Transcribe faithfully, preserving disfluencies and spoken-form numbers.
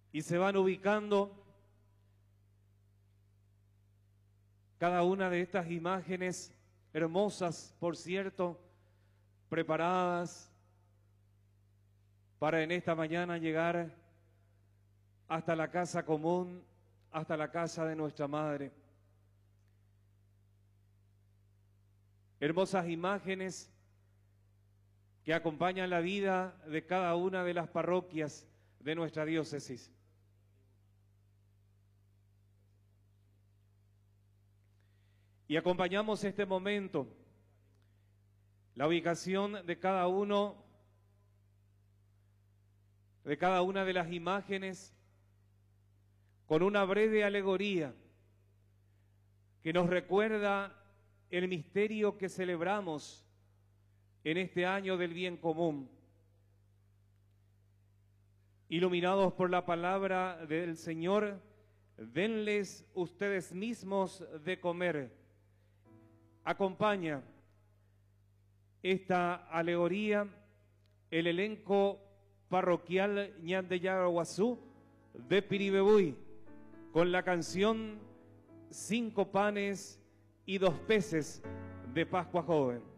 y se van ubicando cada una de estas imágenes hermosas, por cierto, preparadas para en esta mañana llegar hasta la casa común, hasta la casa de nuestra Madre. Hermosas imágenes que acompañan la vida de cada una de las parroquias de nuestra diócesis. Y acompañamos este momento, la ubicación de cada uno, de cada una de las imágenes, con una breve alegoría que nos recuerda el misterio que celebramos en este año del bien común. Iluminados por la palabra del Señor, denles ustedes mismos de comer. Acompaña esta alegoría el elenco parroquial Ñan de Yaguazú de Piribebuy con la canción Cinco panes y dos peces de Pascua Joven.